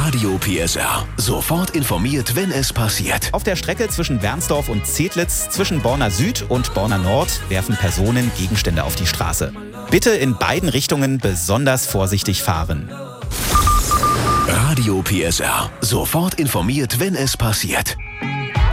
Radio PSR. Sofort informiert, wenn es passiert. Auf der Strecke zwischen Wernsdorf und Zedlitz, zwischen Borna Süd und Borna Nord, werfen Personen Gegenstände auf die Straße. Bitte in beiden Richtungen besonders vorsichtig fahren. Radio PSR. Sofort informiert, wenn es passiert.